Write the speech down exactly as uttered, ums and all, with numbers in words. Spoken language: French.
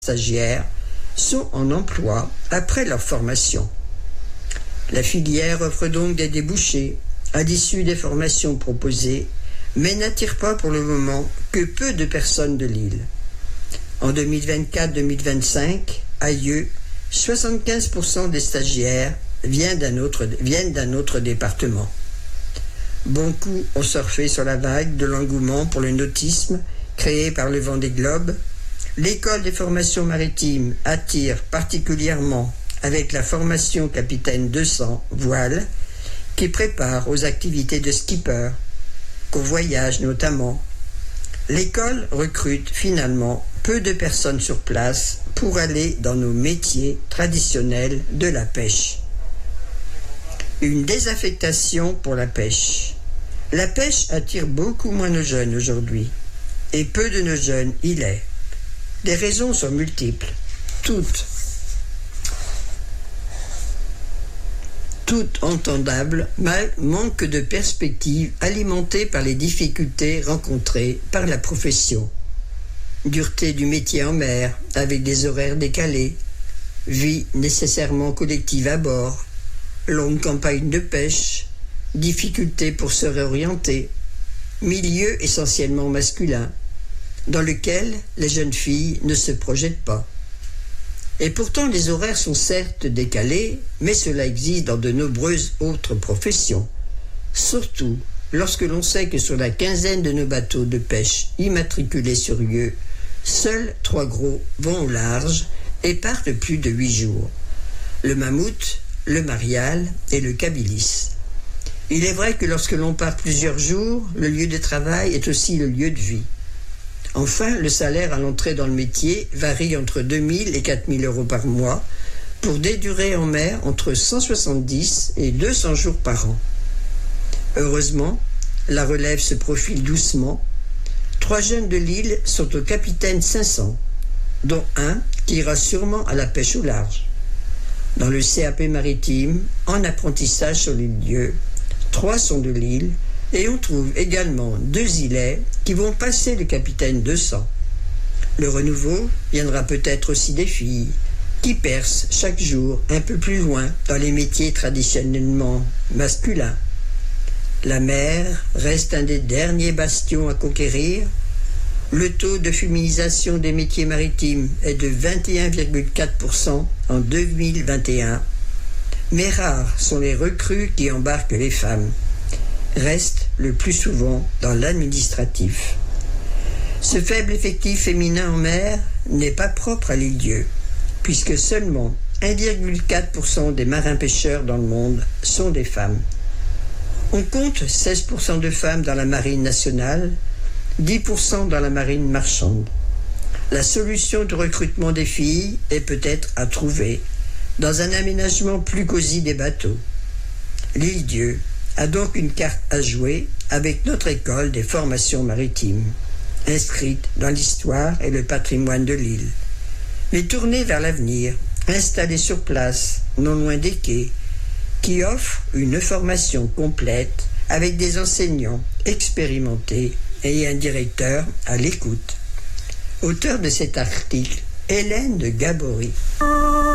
stagiaires sont en emploi après leur formation. La filière offre donc des débouchés à l'issue des formations proposées, mais n'attire pas pour le moment que peu de personnes de l'île. En deux mille vingt-quatre deux mille vingt-cinq, à Yeux, soixante-quinze pour cent des stagiaires viennent d'un autre, viennent d'un autre département. Beaucoup ont surfé sur la vague de l'engouement pour le nautisme créé par le Vendée Globe. L'école des formations maritimes attire particulièrement avec la formation capitaine deux cents voile qui prépare aux activités de skipper, qu'au voyage notamment. L'école recrute finalement peu de personnes sur place pour aller dans nos métiers traditionnels de la pêche. Une désaffectation pour la pêche. La pêche attire beaucoup moins nos jeunes aujourd'hui, et peu de nos jeunes y est. Les raisons sont multiples, toutes, toutes entendables, mais manque de perspectives alimentées par les difficultés rencontrées par la profession. Dureté du métier en mer, avec des horaires décalés, vie nécessairement collective à bord, longue campagne de pêche, difficultés pour se réorienter, milieu essentiellement masculin, dans lequel les jeunes filles ne se projettent pas. Et pourtant, les horaires sont certes décalés, mais cela existe dans de nombreuses autres professions, surtout lorsque l'on sait que sur la quinzaine de nos bateaux de pêche immatriculés sur Yeux, seuls trois gros vont au large et partent plus de huit jours. Le mammouth, le marial et le kabilis. Il est vrai que lorsque l'on part plusieurs jours, le lieu de travail est aussi le lieu de vie. Enfin, le salaire à l'entrée dans le métier varie entre deux mille et quatre mille euros par mois pour des durées en mer entre cent soixante-dix et deux cents jours par an. Heureusement, la relève se profile doucement. Trois jeunes de l'île sont au capitaine cinq cents, dont un qui ira sûrement à la pêche au large. Dans le C A P maritime, en apprentissage sur l'île Dieu, trois sont de l'île, et on trouve également deux îlets qui vont passer le capitaine deux cents. Le renouveau viendra peut-être aussi des filles, qui percent chaque jour un peu plus loin dans les métiers traditionnellement masculins. La mer reste un des derniers bastions à conquérir. Le taux de féminisation des métiers maritimes est de vingt et un virgule quatre pour cent en deux mille vingt et un, mais rares sont les recrues qui embarquent les femmes. Restent le plus souvent dans l'administratif. Ce faible effectif féminin en mer n'est pas propre à l'île Dieu, puisque seulement un virgule quatre pour cent des marins-pêcheurs dans le monde sont des femmes. On compte seize pour cent de femmes dans la marine nationale, dix pour cent dans la marine marchande. La solution de recrutement des filles est peut-être à trouver dans un aménagement plus cosy des bateaux. L'île Dieu a donc une carte à jouer avec notre école des formations maritimes, inscrite dans l'histoire et le patrimoine de l'île, mais tournée vers l'avenir, installée sur place, non loin des quais, qui offre une formation complète avec des enseignants expérimentés et un directeur à l'écoute. Auteur de cet article, Hélène de Gabory.